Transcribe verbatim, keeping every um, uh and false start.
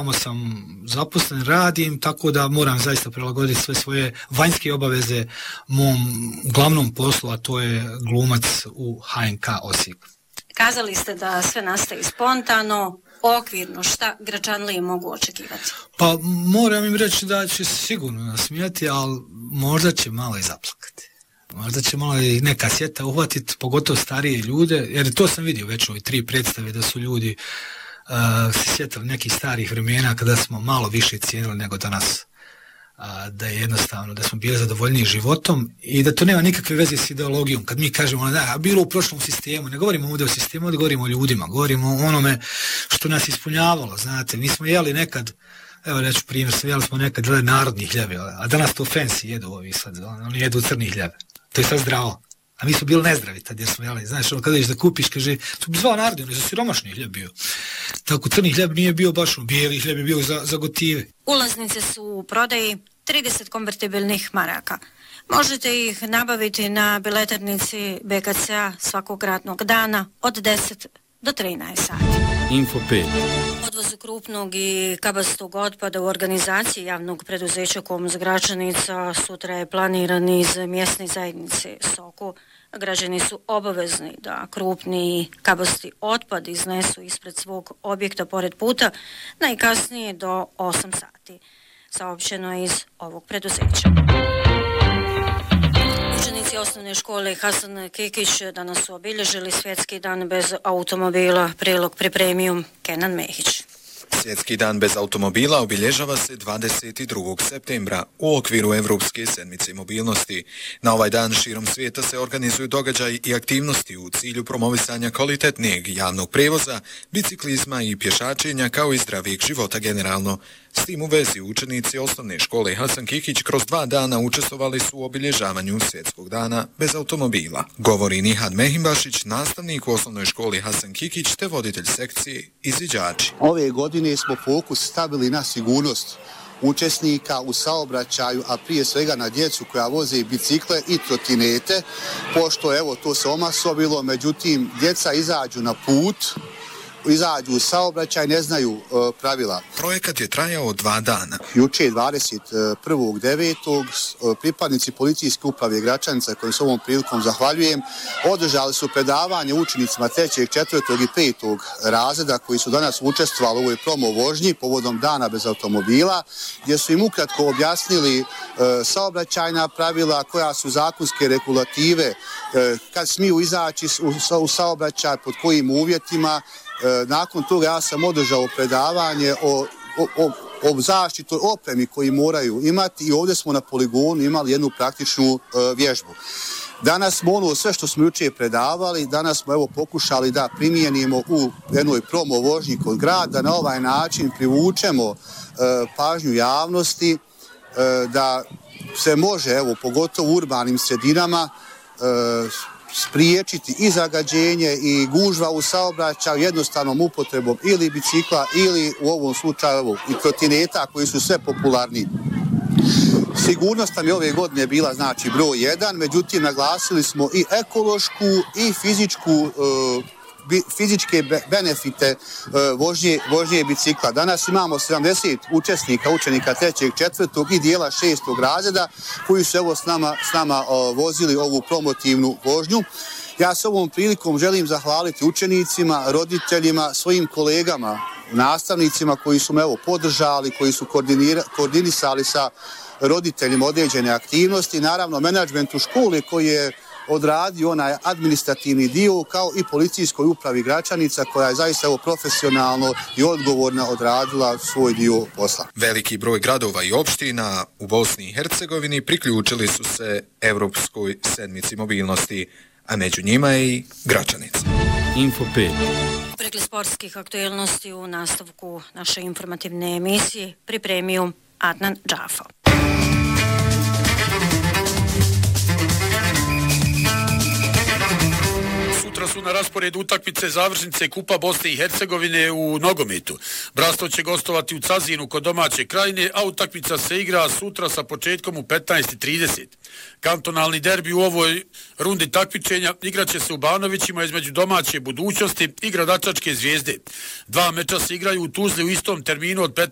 tamo sam zaposlen, radim, tako da moram zaista prilagoditi sve svoje vanjske obaveze mom glavnom poslu, a to je glumac u H N K Osijek. Kazali ste da sve nastaje spontano, okvirno, šta građanlije mogu očekivati? Pa moram im reći da će se sigurno nasmijati, ali možda će malo i zaplakati. Možda će malo i neka sjeta uhvatiti, pogotovo starije ljude, jer to sam vidio već u ovoj tri predstave da su ljudi uh, se sjetili nekih starih vremena kada smo malo više cijenili nego danas. Uh, da je jednostavno, da smo bili zadovoljniji životom i da to nema nikakve veze s ideologijom. Kad mi kažemo da je bilo u prošlom sistemu, ne govorimo ovdje o sistemu, ovdje govorimo o ljudima, govorimo o onome što nas ispunjavalo, znate. Mi smo jeli nekad, evo reću primjer, jeli smo nekad jeli narodnih hljebe, a danas to fancy jedu ovi sad, oni jedu crnih hljebe. To je sad zdravo. A mi smo bili nezdravi tad jer smo jeli, znaš, ono kada ješ da kupiš, kaže, to bi zvao narodi, ono je za siromašni hljeb bio. Tako crni hljeb nije bio baš, bijeli hljeb je bio za, za gotive. Ulaznice su u prodaji trideset konvertibilnih maraka. Možete ih nabaviti na bileternici B K C-a svakog radnog dana od deset do trinaest sati. Info pet. Odvoz krupnog i kabastog otpada u organizaciji javnog preduzeća Komunalna Gračanica sutra je planiran iz mjesne zajednice Soko. Građani su obavezni da krupni i kabasti otpad iznesu ispred svog objekta pored puta najkasnije do osam sati. Saopćeno je iz ovog preduzeća. Učenici osnovne škole Hasan Kikić danas su obilježili svjetski dan bez automobila, prilog pripremio Kenan Mehić. Svjetski dan bez automobila obilježava se dvadeset drugog septembra u okviru Evropske sedmice mobilnosti. Na ovaj dan širom svijeta se organizuju događaji i aktivnosti u cilju promovisanja kvalitetnijeg javnog prevoza, biciklizma i pješačenja kao i zdravijeg života generalno. S tim u vezi učenici osnovne škole Hasan Kikić kroz dva dana učestvovali su u obilježavanju svjetskog dana bez automobila. Govori Nihad Mehimbašić, nastavnik u osnovnoj školi Hasan Kikić te voditelj sekcije Izviđači. Ove godine smo fokus stavili na sigurnost učesnika u saobraćaju, a prije svega na djecu koja voze bicikle i trotinete, pošto evo to se omasovilo, međutim djeca izađu na put, izađu u saobraćaj, ne znaju uh, pravila. Projekat je trajao dva dana. Juče dvadeset prvog devetog pripadnici policijske uprave Gračanica, kojim se ovom prilikom zahvaljujem, održali su predavanje učenicima trećeg, četvrtog i petog razreda koji su danas učestvovali u ovoj promo vožnji povodom dana bez automobila, gdje su im ukratko objasnili uh, saobraćajna pravila, koja su zakonske regulative, uh, kad smiju izaći u, u saobraćaj, pod kojim uvjetima. Nakon toga ja sam održao predavanje o, o, o, o zaštitoj opremi koji moraju imati i ovdje smo na poligonu imali jednu praktičnu uh, vježbu. Danas smo ono sve što smo jučer predavali, danas smo evo pokušali da primijenimo u jednoj promo vožnji kod grada, na ovaj način privučemo uh, pažnju javnosti uh, da se može, evo, pogotovo u urbanim sredinama, uh, spriječiti i zagađenje i gužva u saobraćaju jednostavnom upotrebom ili bicikla ili u ovom slučaju i trotineta koji su sve popularni. Sigurnost nam je ove godine bila znači broj jedan, međutim naglasili smo i ekološku i fizičku uh, fizičke benefite uh, vožnje, vožnje bicikla. Danas imamo sedamdeset učesnika, učenika trećeg, četvrtog i dijela šestog razreda koji su evo s nama, s nama uh, vozili ovu promotivnu vožnju. Ja se ovom prilikom želim zahvaliti učenicima, roditeljima, svojim kolegama, nastavnicima koji su me evo podržali, koji su koordinisali sa roditeljima određene aktivnosti, naravno menadžmentu škole koji je odradio onaj administrativni dio, kao i policijskoj upravi Gračanica koja je zaista evo profesionalno i odgovorno odradila svoj dio posla. Veliki broj gradova i opština u Bosni i Hercegovini priključili su se Evropskoj sedmici mobilnosti, a među njima je i Gračanica. Info pet. Pregled sportskih aktualnosti u nastavku naše informativne emisije pripremio Adnan Džafa. Sutra su na rasporedu utakmice završnice Kupa Bosne i Hercegovine u nogometu. Brastov će gostovati u Cazinu kod domaće Krajine, a utakmica se igra sutra sa početkom u petnaest i trideset. Kantonalni derbi u ovoj rundi takmičenja igraće se u Banovićima između domaće Budućnosti i Gradačačke Zvijezde. Dva meča se igraju u Tuzli u istom terminu od petnaest